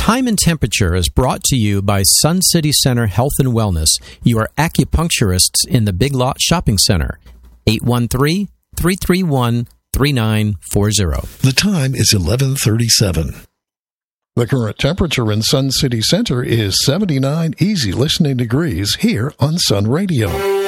Time and Temperature is brought to you by Sun City Center Health and Wellness, your acupuncturists in the Big Lot Shopping Center. 813-331-3940. The time is 11:37. The current temperature in Sun City Center is 79 easy listening degrees here on Sun Radio.